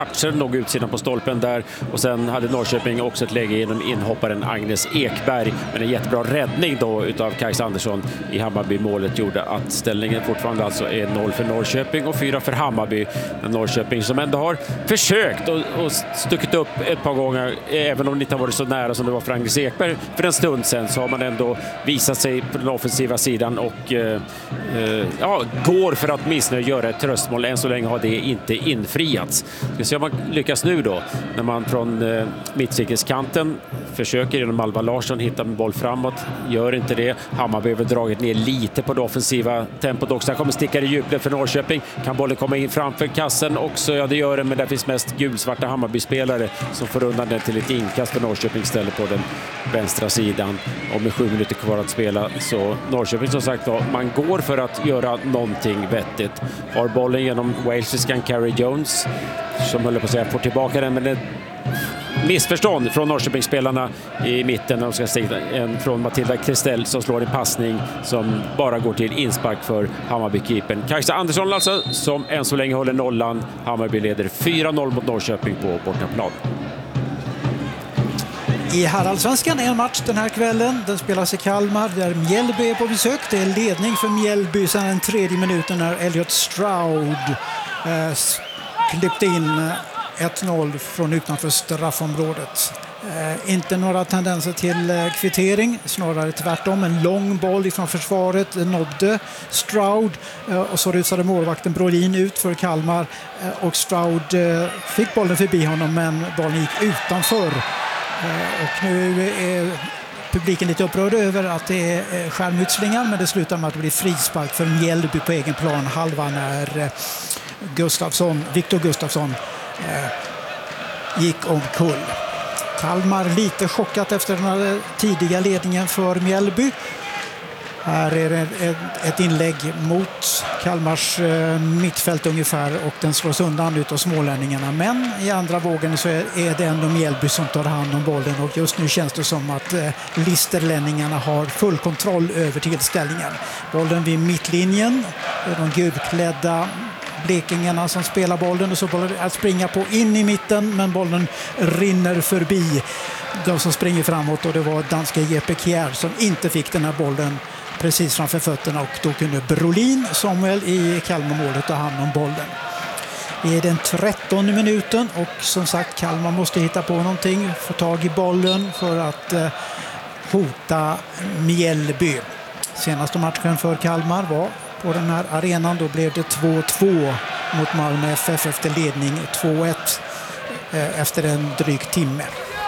matcher, låg utsidan på stolpen där, och sen hade Norrköping också ett läge genom inhopparen Agnes Ekberg, men en jättebra räddning då utav Kajsa Andersson i Hammarby-målet gjorde att ställningen fortfarande alltså är 0 för Norrköping och 4 för Hammarby. Men Norrköping som ändå har försökt och stuckit upp ett par gånger, även om det inte har varit så nära som det var för Agnes Ekberg för en stund sedan, så har man ändå visat sig på den offensiva sidan och går för att missnöja göra ett tröstmål. Än så länge har det inte infriats. Ska se om man lyckas nu då, när man från mittcirkelskanten försöker genom Alva Larsson hitta en boll framåt, gör inte det. Hammarby har dragit ner lite på det offensiva tempot också. Här kommer stickare i djupled för Norrköping. Kan bollen komma in framför kassen också? Ja, det gör det, men där finns mest gulsvarta Hammarby-spelare som får undan den till ett inkast för Norrköping ställer på den vänstra sidan. Och med 7 minuter kvar att spela, så Norrköping som sagt då, man går för att göra någonting vettigt. Har bollen genom walesiskan Carrie Jones, som håller på att säga får tillbaka den, men det missförstånd från Norrköpingsspelarna i mitten. Och ska en från Matilda Kristell som slår en passning som bara går till inspark för Hammarby-keepern Kajsa Andersson alltså, som än så länge håller nollan. Hammarby leder 4-0 mot Norrköping på bortaplan. I Haraldsvenskan är en match den här kvällen. Den spelas i Kalmar där Mjällby är på besök. Det är ledning för Mjällby sedan den 3:e minuten när Elliot Stroud klippte in 1-0 från utanför straffområdet. Inte några tendenser till kvittering, snarare tvärtom. En lång boll från försvaret nådde Stroud och så rusade målvakten Brolin ut för Kalmar och Stroud fick bollen förbi honom, men bollen gick utanför. Och nu är publiken lite upprörd över att det är skärmutslingar, men det slutar med att det blir frispark för Mjällby på egen plan halva när Viktor Gustafsson gick omkull. Kalmar lite chockat efter den här tidiga ledningen för Mjällby. Här är det ett inlägg mot Kalmars mittfält ungefär, och den slås undan ut av smålänningarna. Men i andra vågen så är det ändå Mjällby som tar hand om bollen, och just nu känns det som att listerlänningarna har full kontroll över tillställningen. Bollen vid mittlinjen, de gulklädda blekingarna som spelar bollen, och så bollen att springa på in i mitten, men bollen rinner förbi de som springer framåt, och det var danska Jeppe Kjær som inte fick den här bollen precis framför fötterna, och då kunde Brolin Samuel i Kalmarmålet ta hand om bollen. Det är den 13:e minuten, och som sagt Kalmar måste hitta på någonting, få tag i bollen för att hota Mjällby. Senaste matchen för Kalmar var på den här arenan, då blev det 2-2 mot Malmö FF efter ledning 2-1 efter en dryg timme.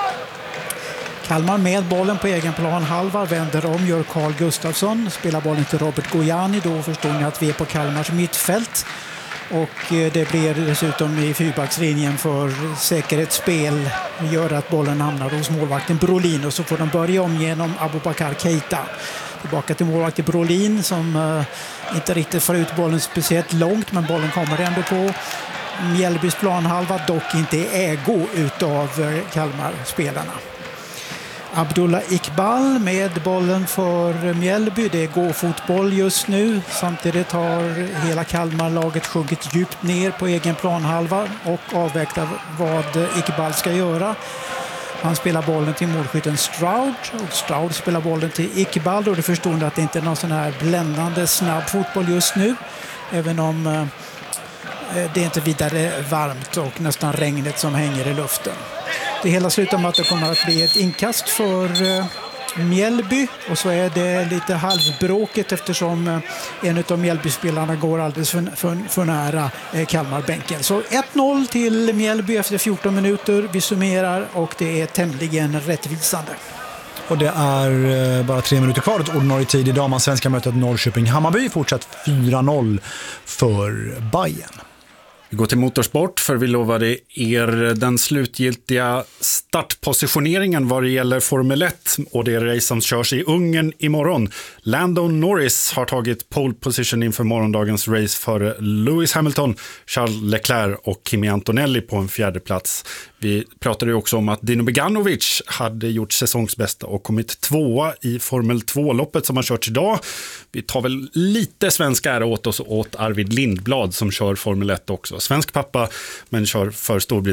Kalmar med bollen på egen plan halva, vänder om, gör Carl Gustafsson, spelar bollen till Robert Gojani, då förstår ni att vi är på Kalmars mittfält. Och det blir dessutom i fyrbackslinjen för säkerhetsspel, gör att bollen hamnar hos målvakten Brolin, och så får de börja om genom Abubakar Keita. Tillbaka till målvakten Brolin som inte riktigt får ut bollen speciellt långt, men bollen kommer ändå på Mjällbys planhalva, dock inte i ägo utav Kalmar-spelarna. Abdullah Iqbal med bollen för Mjällby. Det går fotboll just nu. Samtidigt har hela Kalmar-laget sjunkit djupt ner på egen planhalva och avvägtar vad Iqbal ska göra. Han spelar bollen till målskytten Stroud, och Stroud spelar bollen till Iqbal, och det förstår att det inte är någon sån här bländande snabb fotboll just nu, även om det är inte vidare varmt och nästan regnet som hänger i luften. Det hela slutar med att det kommer att bli ett inkast för Mjällby, och så är det lite halvbråkigt eftersom en av Mjällby-spelarna går alldeles för nära Kalmarbänken. Så 1-0 till Mjällby efter 14 minuter. Vi summerar, och det är tämligen rättvisande. Och det är bara 3 minuter kvar till ordinarie tid i damallsvenska mötet Norrköping-Hammarby. Fortsatt 4-0 för Bayern. Vi går till motorsport, för vi lovade er den slutgiltiga startpositioneringen vad det gäller Formel 1 och det race som körs i Ungern imorgon. Lando Norris har tagit pole position inför morgondagens race för Lewis Hamilton, Charles Leclerc och Kimi Antonelli på en 4:e plats. Vi pratade ju också om att Dino Beganovic hade gjort säsongsbästa och kommit 2:a i Formel 2-loppet som har kört idag. Vi tar väl lite svenska ära åt oss åt Arvid Lindblad som kör Formel 1 också. svensk pappa men kör för Storbritannien